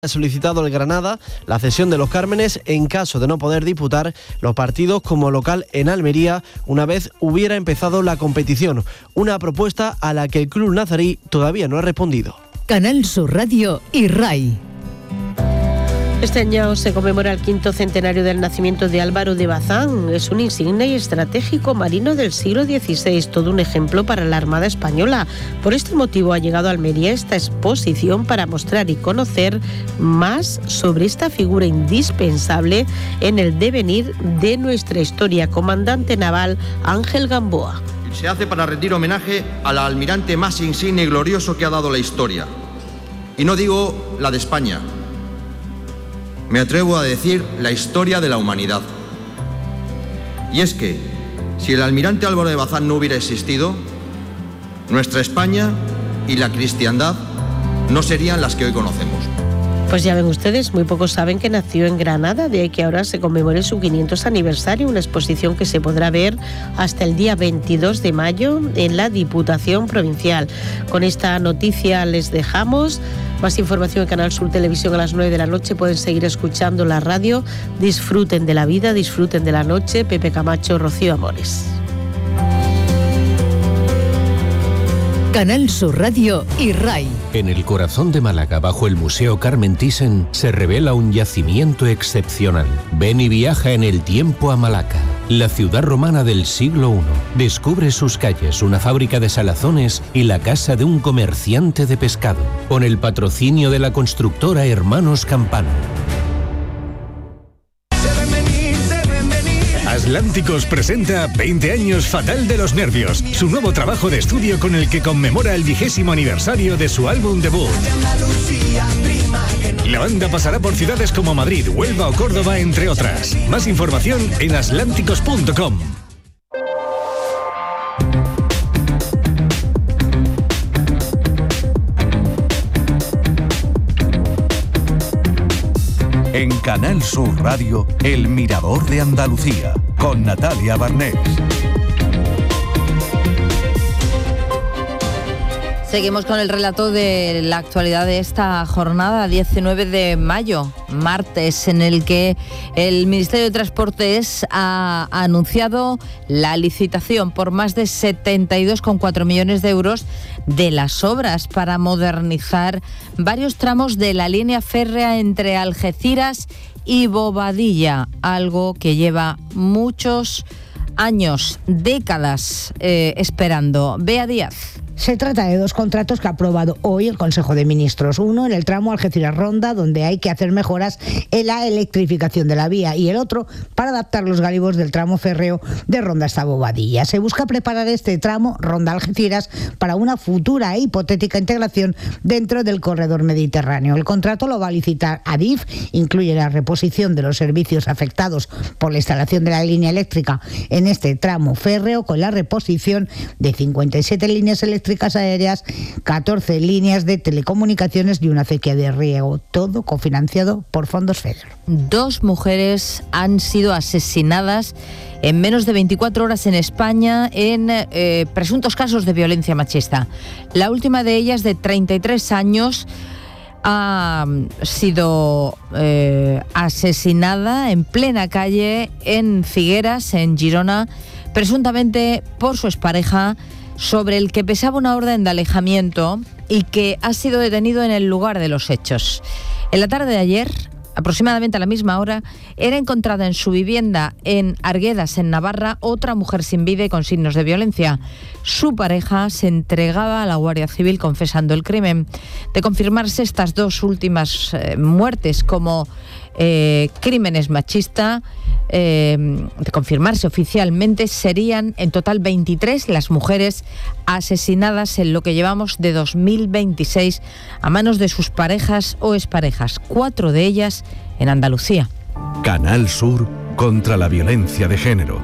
Ha solicitado el Granada la cesión de los Cármenes en caso de no poder disputar los partidos como local en Almería una vez hubiera empezado la competición, una propuesta a la que el club nazarí todavía no ha respondido. Canal Sur Radio y RAI. Este año se conmemora el 5º centenario del nacimiento de Álvaro de Bazán. Es un insigne y estratégico marino del siglo XVI, todo un ejemplo para la Armada Española. Por este motivo ha llegado a Almería esta exposición para mostrar y conocer más sobre esta figura indispensable en el devenir de nuestra historia. Comandante naval Ángel Gamboa. Se hace para rendir homenaje al almirante más insigne y glorioso que ha dado la historia. Y no digo la de España. Me atrevo a decir la historia de la humanidad. Y es que, si el almirante Álvaro de Bazán no hubiera existido, nuestra España y la cristiandad no serían las que hoy conocemos. Pues ya ven ustedes, muy pocos saben que nació en Granada, de ahí que ahora se conmemore su 500 aniversario, una exposición que se podrá ver hasta el día 22 de mayo en la Diputación Provincial. Con esta noticia les dejamos. Más información en Canal Sur Televisión a las 9 de la noche. Pueden seguir escuchando la radio. Disfruten de la vida, disfruten de la noche. Pepe Camacho, Rocío Amores. Canal Sur Radio y RAI. En el corazón de Málaga, bajo el Museo Carmen Thyssen, se revela un yacimiento excepcional. Ven y viaja en el tiempo a Malaca, la ciudad romana del siglo I. Descubre sus calles, una fábrica de salazones y la casa de un comerciante de pescado, con el patrocinio de la constructora Hermanos Campano. Atlánticos presenta 20 años Fatal de los Nervios, su nuevo trabajo de estudio con el que conmemora el 20º aniversario de su álbum debut. La banda pasará por ciudades como Madrid, Huelva o Córdoba, entre otras. Más información en atlánticos.com. En Canal Sur Radio, El Mirador de Andalucía, con Natalia Barnés. Seguimos con el relato de la actualidad de esta jornada, 19 de mayo, martes, en el que el Ministerio de Transportes ha anunciado la licitación por más de 72,4 millones de euros de las obras para modernizar varios tramos de la línea férrea entre Algeciras y Bobadilla, algo que lleva muchos años, décadas esperando. Bea Díaz. Se trata de dos contratos que ha aprobado hoy el Consejo de Ministros. Uno en el tramo Algeciras-Ronda, donde hay que hacer mejoras en la electrificación de la vía, y el otro para adaptar los galivos del tramo férreo de Ronda hasta Bobadilla. Se busca preparar este tramo Ronda-Algeciras para una futura e hipotética integración dentro del corredor mediterráneo. El contrato lo va a licitar Adif, incluye la reposición de los servicios afectados por la instalación de la línea eléctrica en este tramo férreo, con la reposición de 57 líneas eléctricas aéreas, 14 líneas de telecomunicaciones y una acequia de riego, todo cofinanciado por fondos FEDER. 2 mujeres han sido asesinadas en menos de 24 horas en España en presuntos casos de violencia machista. La última de ellas, de 33 años, ha sido asesinada en plena calle en Figueras, en Girona, presuntamente por su expareja, sobre el que pesaba una orden de alejamiento y que ha sido detenido en el lugar de los hechos. En la tarde de ayer, aproximadamente a la misma hora, era encontrada en su vivienda en Arguedas, en Navarra, otra mujer sin vida y con signos de violencia. Su pareja se entregaba a la Guardia Civil confesando el crimen. De confirmarse estas dos últimas muertes como crímenes machistas, de confirmarse oficialmente, serían en total 23 las mujeres asesinadas en lo que llevamos de 2026 a manos de sus parejas o exparejas, 4 de ellas en Andalucía. Canal Sur contra la violencia de género.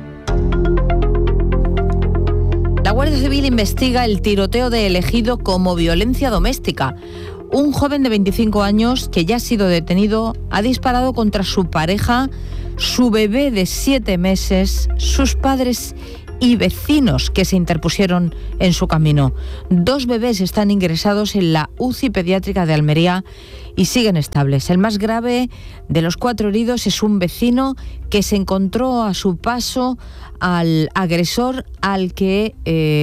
La Guardia Civil investiga el tiroteo de El Ejido como violencia doméstica. Un joven de 25 años que ya ha sido detenido ha disparado contra su pareja, su bebé de 7 meses, sus padres y vecinos que se interpusieron en su camino. 2 bebés están ingresados en la UCI pediátrica de Almería y siguen estables. El más grave de los 4 heridos es un vecino que se encontró a su paso al agresor al que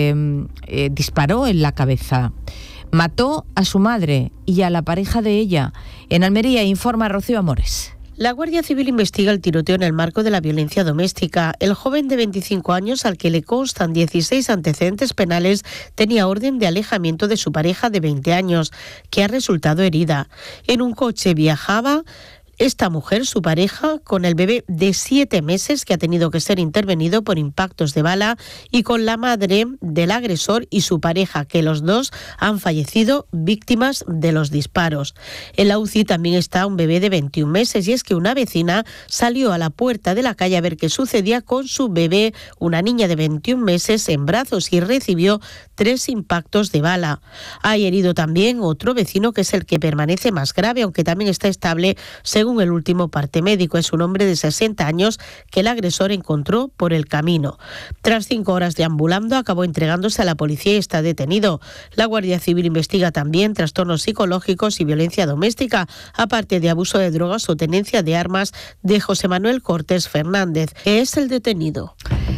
disparó en la cabeza. Mató a su madre y a la pareja de ella. En Almería, informa Rocío Amores. La Guardia Civil investiga el tiroteo en el marco de la violencia doméstica. El joven de 25 años, al que le constan 16 antecedentes penales, tenía orden de alejamiento de su pareja de 20 años, que ha resultado herida. En un coche viajaba esta mujer, su pareja, con el bebé de 7 meses que ha tenido que ser intervenido por impactos de bala, y con la madre del agresor y su pareja, que los dos han fallecido víctimas de los disparos. En la UCI también está un bebé de 21 meses y es que una vecina salió a la puerta de la calle a ver qué sucedía con su bebé, una niña de 21 meses, en brazos, y recibió 3 impactos de bala. Hay herido también otro vecino, que es el que permanece más grave, aunque también está estable, según el último parte médico. Es un hombre de 60 años que el agresor encontró por el camino. Tras 5 horas deambulando, acabó entregándose a la policía y está detenido. La Guardia Civil investiga también trastornos psicológicos y violencia doméstica, aparte de abuso de drogas o tenencia de armas, de José Manuel Cortés Fernández, que es el detenido.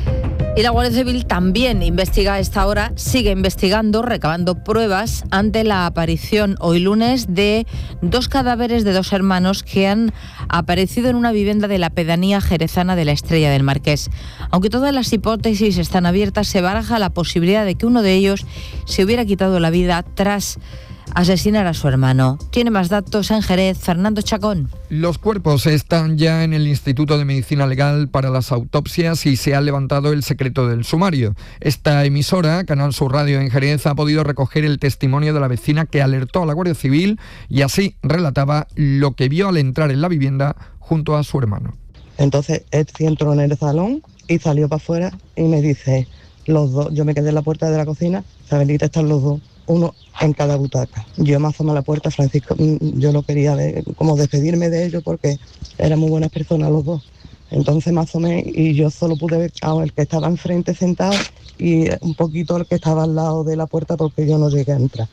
Y la Guardia Civil también investiga a esta hora, sigue investigando, recabando pruebas ante la aparición hoy lunes de 2 cadáveres de 2 hermanos que han aparecido en una vivienda de la pedanía jerezana de la Estrella del Marqués. Aunque todas las hipótesis están abiertas, se baraja la posibilidad de que uno de ellos se hubiera quitado la vida tras asesinar a su hermano. Tiene más datos en Jerez, Fernando Chacón. Los cuerpos están ya en el Instituto de Medicina Legal para las autopsias y se ha levantado el secreto del sumario. Esta emisora, Canal Sur Radio en Jerez, ha podido recoger el testimonio de la vecina que alertó a la Guardia Civil y así relataba lo que vio al entrar en la vivienda junto a su hermano. Entonces él entró en el salón y salió para afuera y me dice, los dos, yo me quedé en la puerta de la cocina, Sabelita, están los dos, uno en cada butaca. Yo me asomé a la puerta, Francisco, yo no quería como despedirme de ellos porque eran muy buenas personas los dos. Entonces me asomé y yo solo pude ver el que estaba enfrente sentado y un poquito el que estaba al lado de la puerta porque yo no llegué a entrar.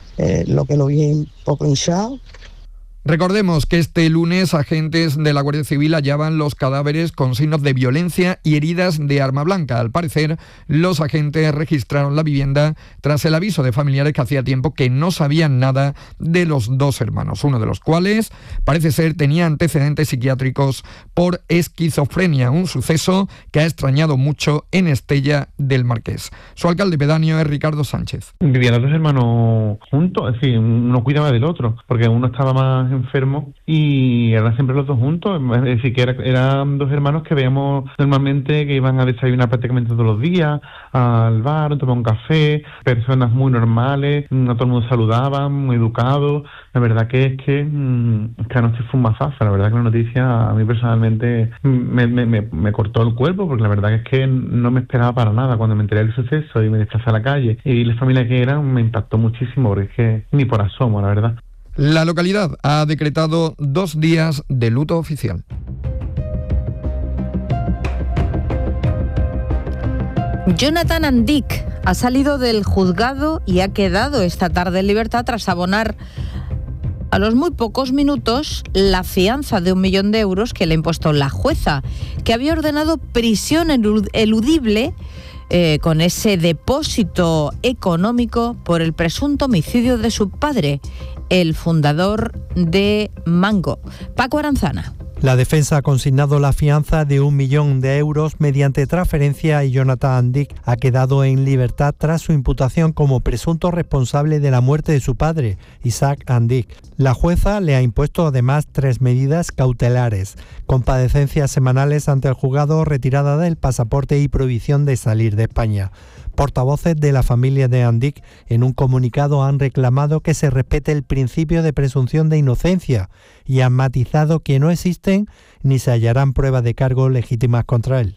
Lo que lo vi un poco hinchado. Recordemos que este lunes agentes de la Guardia Civil hallaban los cadáveres con signos de violencia y heridas de arma blanca. Al parecer, los agentes registraron la vivienda tras el aviso de familiares que hacía tiempo que no sabían nada de los 2 hermanos, uno de los cuales parece ser tenía antecedentes psiquiátricos por esquizofrenia, un suceso que ha extrañado mucho en Estella del Marqués. Su alcalde pedáneo es Ricardo Sánchez. Vivían los 2 hermanos juntos, es decir, uno cuidaba del otro, porque uno estaba más enfermo y eran siempre los 2 juntos, es decir, que eran 2 hermanos que veíamos normalmente que iban a desayunar prácticamente todos los días al bar, tomar un café, personas muy normales, a todo el mundo saludaban, muy educados. La verdad que anoche fue un mazazo. La verdad que la noticia a mí personalmente me cortó el cuerpo, porque la verdad es que no me esperaba para nada. Cuando me enteré del suceso y me desplacé a la calle y vi la familia que eran, me impactó muchísimo, porque es que ni por asomo, la verdad. La localidad ha decretado 2 días de luto oficial. Jonathan Andic ha salido del juzgado y ha quedado esta tarde en libertad tras abonar a los muy pocos minutos la fianza de 1 millón de euros que le ha impuesto la jueza, que había ordenado prisión eludible con ese depósito económico por el presunto homicidio de su padre, el fundador de Mango. Paco Aranzana. La defensa ha consignado la fianza de 1 millón de euros mediante transferencia y Jonathan Andic ha quedado en libertad tras su imputación como presunto responsable de la muerte de su padre, Isaac Andic. La jueza le ha impuesto además 3 medidas cautelares: comparecencias semanales ante el juzgado, retirada del pasaporte y prohibición de salir de España. Portavoces de la familia de Andic en un comunicado han reclamado que se respete el principio de presunción de inocencia y han matizado que no existen ni se hallarán pruebas de cargos legítimas contra él.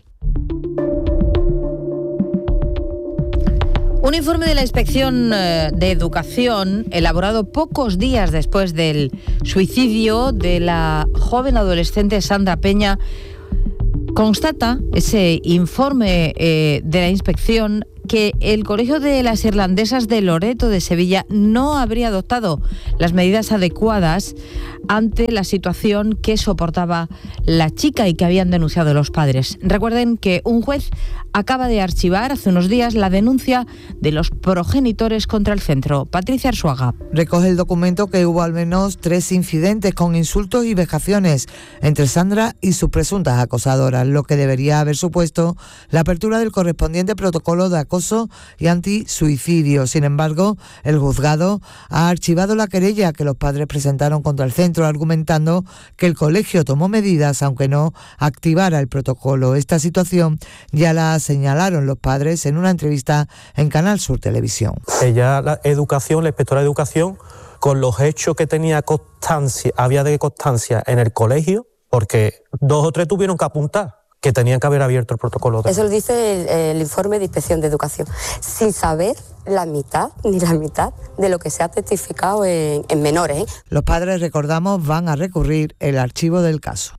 Un informe de la Inspección de Educación, elaborado pocos días después del suicidio de la joven adolescente Sandra Peña, Constata ese informe de la inspección que el Colegio de las Irlandesas de Loreto de Sevilla no habría adoptado las medidas adecuadas ante la situación que soportaba la chica y que habían denunciado los padres. Recuerden que un juez acaba de archivar hace unos días la denuncia de los progenitores contra el centro. Patricia Arzuaga. Recoge el documento que hubo al menos 3 incidentes con insultos y vejaciones entre Sandra y sus presuntas acosadoras, lo que debería haber supuesto la apertura del correspondiente protocolo de acoso y antisuicidio. Sin embargo, el juzgado ha archivado la querella que los padres presentaron contra el centro, argumentando que el colegio tomó medidas aunque no activara el protocolo. Esta situación ya la señalaron los padres en una entrevista en Canal Sur Televisión. La inspectora de educación, con los hechos que había de constancia en el colegio, porque 2 o 3 tuvieron que apuntar que tenían que haber abierto el protocolo. Eso lo dice el informe de inspección de educación, sin saber ni la mitad de lo que se ha testificado en menores. Los padres, recordamos, van a recurrir el archivo del caso.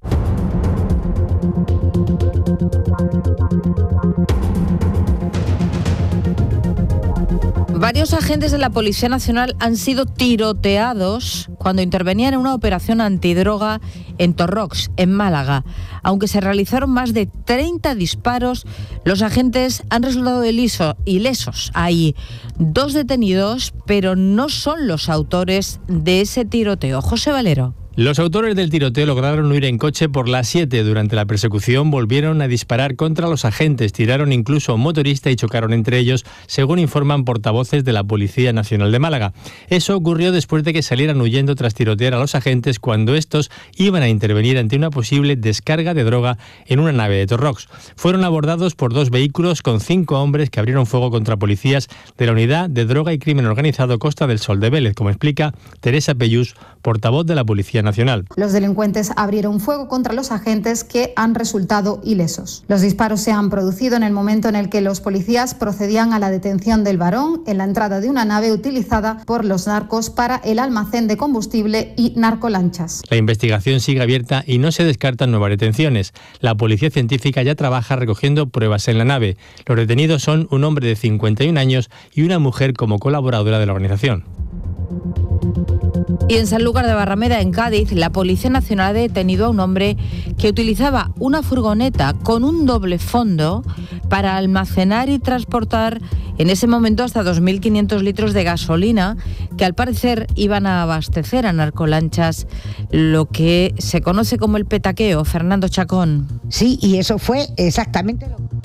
Varios agentes de la Policía Nacional han sido tiroteados cuando intervenían en una operación antidroga en Torrox, en Málaga. Aunque se realizaron más de 30 disparos, los agentes han resultado ilesos. Hay 2 detenidos, pero no son los autores de ese tiroteo. José Valero. Los autores del tiroteo lograron huir en coche por la 7. Durante la persecución volvieron a disparar contra los agentes, tiraron incluso a un motorista y chocaron entre ellos, según informan portavoces de la Policía Nacional de Málaga. Eso ocurrió después de que salieran huyendo tras tirotear a los agentes cuando estos iban a intervenir ante una posible descarga de droga en una nave de Torrox. Fueron abordados por 2 vehículos con 5 hombres que abrieron fuego contra policías de la Unidad de Droga y Crimen Organizado Costa del Sol de Vélez, como explica Teresa Pellús, portavoz de la Policía Nacional. Los delincuentes abrieron fuego contra los agentes que han resultado ilesos. Los disparos se han producido en el momento en el que los policías procedían a la detención del varón en la entrada de una nave utilizada por los narcos para el almacén de combustible y narcolanchas. La investigación sigue abierta y no se descartan nuevas detenciones. La policía científica ya trabaja recogiendo pruebas en la nave. Los detenidos son un hombre de 51 años y una mujer como colaboradora de la organización. Y en Sanlúcar de Barrameda, en Cádiz, la Policía Nacional ha detenido a un hombre que utilizaba una furgoneta con un doble fondo para almacenar y transportar en ese momento hasta 2.500 litros de gasolina que al parecer iban a abastecer a narcolanchas, lo que se conoce como el petaqueo. Fernando Chacón. Sí, y eso fue exactamente lo que...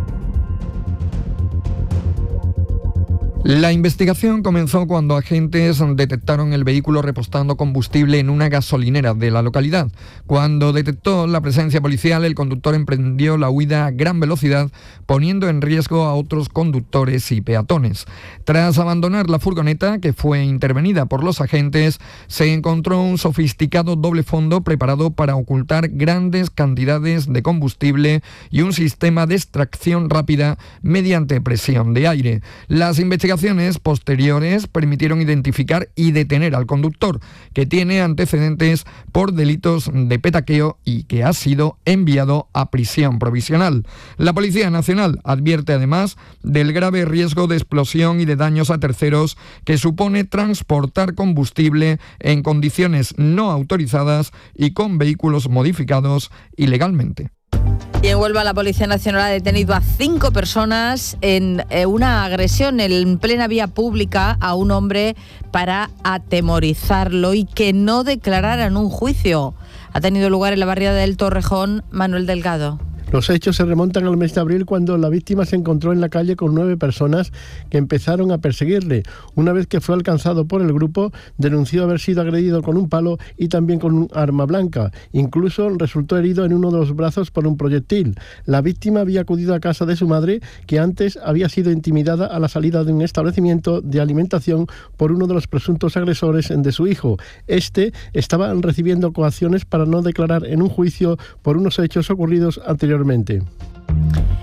La investigación comenzó cuando agentes detectaron el vehículo repostando combustible en una gasolinera de la localidad. Cuando detectó la presencia policial, el conductor emprendió la huida a gran velocidad, poniendo en riesgo a otros conductores y peatones. Tras abandonar la furgoneta, que fue intervenida por los agentes, se encontró un sofisticado doble fondo preparado para ocultar grandes cantidades de combustible y un sistema de extracción rápida mediante presión de aire. Las investigaciones posteriores permitieron identificar y detener al conductor, que tiene antecedentes por delitos de petaqueo y que ha sido enviado a prisión provisional. La Policía Nacional advierte además del grave riesgo de explosión y de daños a terceros que supone transportar combustible en condiciones no autorizadas y con vehículos modificados ilegalmente. Y en Huelva, la Policía Nacional ha detenido a 5 personas en una agresión en plena vía pública a un hombre para atemorizarlo y que no declarara en un juicio. Ha tenido lugar en la barriada del Torrejón. Manuel Delgado. Los hechos se remontan al mes de abril, cuando la víctima se encontró en la calle con 9 personas que empezaron a perseguirle. Una vez que fue alcanzado por el grupo, denunció haber sido agredido con un palo y también con un arma blanca. Incluso resultó herido en uno de los brazos por un proyectil. La víctima había acudido a casa de su madre, que antes había sido intimidada a la salida de un establecimiento de alimentación por uno de los presuntos agresores de su hijo. Este estaba recibiendo coacciones para no declarar en un juicio por unos hechos ocurridos anteriormente.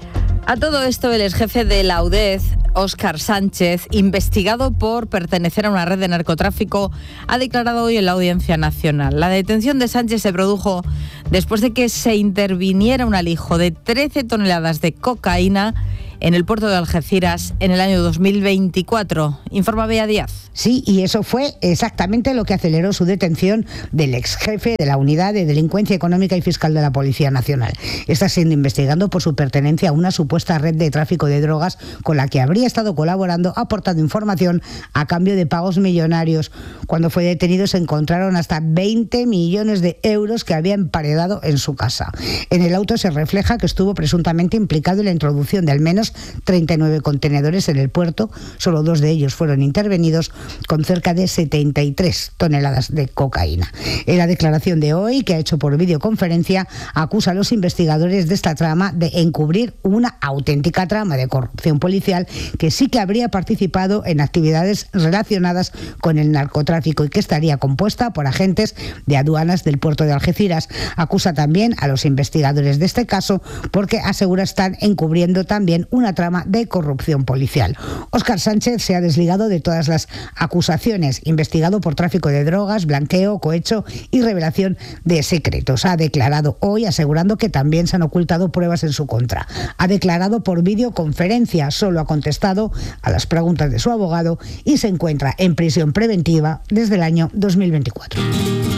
A todo esto, el exjefe de la UDEZ, Óscar Sánchez, investigado por pertenecer a una red de narcotráfico, ha declarado hoy en la Audiencia Nacional. La detención de Sánchez se produjo después de que se interviniera un alijo de 13 toneladas de cocaína en el puerto de Algeciras en el año 2024. Informa Bea Díaz. Sí, y eso fue exactamente lo que aceleró su detención del exjefe de la Unidad de Delincuencia Económica y Fiscal de la Policía Nacional. Está siendo investigado por su pertenencia a una supuesta red de tráfico de drogas con la que habría estado colaborando, aportando información a cambio de pagos millonarios. Cuando fue detenido se encontraron hasta 20 millones de euros que había emparedado en su casa. En el auto se refleja que estuvo presuntamente implicado en la introducción de al menos 39 contenedores en el puerto. Solo 2 de ellos fueron intervenidos, con cerca de 73 toneladas de cocaína. En la declaración de hoy, que ha hecho por videoconferencia, acusa a los investigadores de esta trama de encubrir una auténtica trama de corrupción policial que sí que habría participado en actividades relacionadas con el narcotráfico y que estaría compuesta por agentes de aduanas del puerto de Algeciras. Acusa también a los investigadores de este caso porque asegura están encubriendo también una trama de corrupción policial. Óscar Sánchez se ha desligado de todas las acusaciones, investigado por tráfico de drogas, blanqueo, cohecho y revelación de secretos. Ha declarado hoy asegurando que también se han ocultado pruebas en su contra. Ha declarado por videoconferencia, solo ha contestado a las preguntas de su abogado y se encuentra en prisión preventiva desde el año 2024.